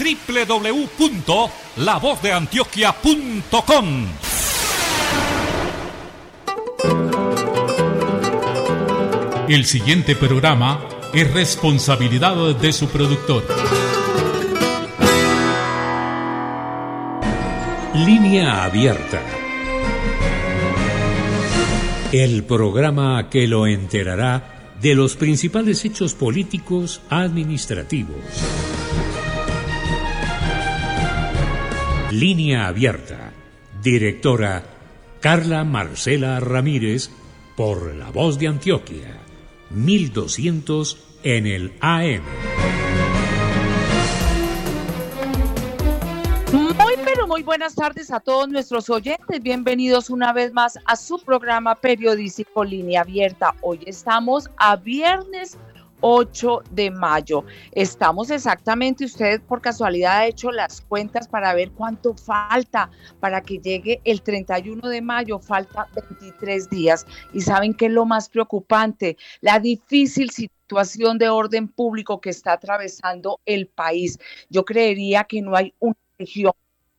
www.lavozdeantioquia.com. El siguiente programa es responsabilidad de su productor. Línea Abierta. El programa que lo enterará de los principales hechos políticos administrativos. Línea Abierta. Directora Carla Marcela Ramírez, por La Voz de Antioquia. 1200 en el AM. Muy buenas tardes a todos nuestros oyentes. Bienvenidos una vez más a su programa periodístico Línea Abierta. Hoy estamos a viernes 8 de mayo. Estamos exactamente, usted por casualidad ha hecho las cuentas para ver cuánto falta para que llegue el 31 de mayo. Falta 23 días. ¿Y saben qué es lo más preocupante? La difícil situación de orden público que está atravesando el país. Yo creería que no hay una región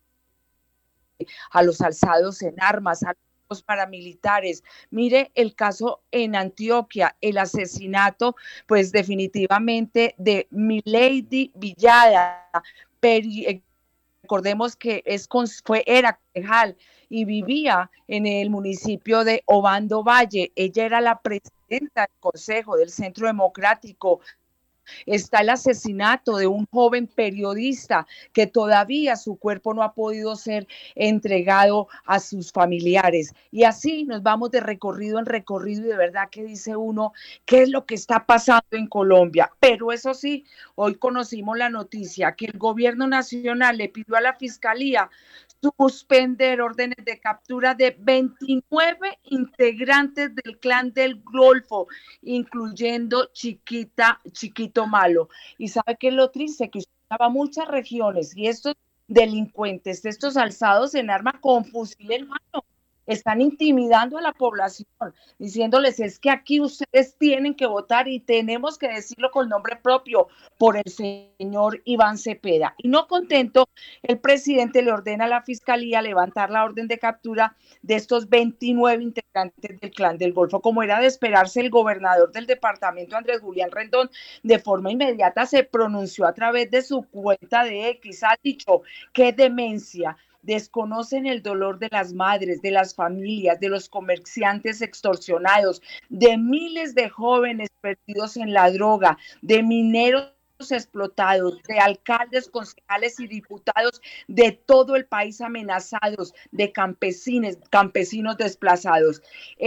a los alzados en armas, a los paramilitares. Mire el caso en Antioquia, el asesinato, pues definitivamente de Milady Villada. Recordemos que era concejal y vivía en el municipio de Obando Valle. Ella era la presidenta del Consejo del Centro Democrático. Está el asesinato de un joven periodista que todavía su cuerpo no ha podido ser entregado a sus familiares. Y así nos vamos de recorrido en recorrido y de verdad que dice uno, ¿qué es lo que está pasando en Colombia? Pero eso sí, hoy conocimos la noticia que el gobierno nacional le pidió a la fiscalía suspender órdenes de captura de 29 integrantes del Clan del Golfo, incluyendo Chiquito Malo. Y sabe qué es lo triste, que usted va a muchas regiones y estos delincuentes, estos alzados en arma con fusil en mano, están intimidando a la población, diciéndoles es que aquí ustedes tienen que votar y tenemos que decirlo con nombre propio por el señor Iván Cepeda. Y no contento, el presidente le ordena a la fiscalía levantar la orden de captura de estos 29 integrantes del Clan del Golfo. Como era de esperarse, el gobernador del departamento, Andrés Julián Rendón, de forma inmediata se pronunció a través de su cuenta de X. Ha dicho, qué demencia. Desconocen el dolor de las madres, de las familias, de los comerciantes extorsionados, de miles de jóvenes perdidos en la droga, de mineros explotados, de alcaldes, concejales y diputados de todo el país amenazados, de campesinos desplazados.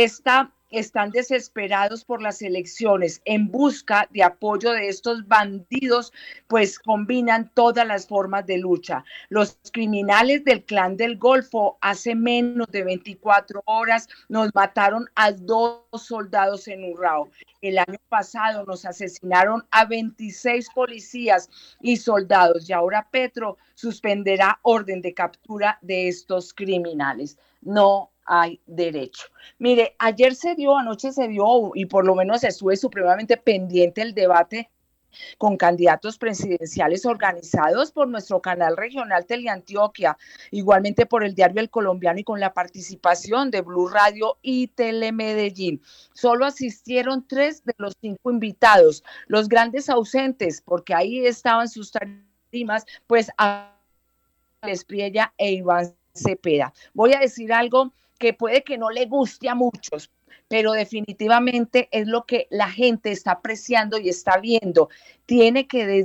Están desesperados por las elecciones, en busca de apoyo de estos bandidos, pues combinan todas las formas de lucha. Los criminales del Clan del Golfo hace menos de 24 horas nos mataron a 2 soldados en Urrao. El año pasado nos asesinaron a 26 policías y soldados y ahora Petro suspenderá orden de captura de estos criminales. No hay derecho. Mire, anoche se dio, y por lo menos estuve supremamente pendiente el debate con candidatos presidenciales organizados por nuestro canal regional Teleantioquia, igualmente por el diario El Colombiano y con la participación de Blue Radio y Telemedellín. Solo asistieron 3 de los 5 invitados, los grandes ausentes, porque ahí estaban sus tarimas, pues Alex Priella e Iván Cepeda. Voy a decir algo que puede que no le guste a muchos, pero definitivamente es lo que la gente está apreciando y está viendo. Tiene que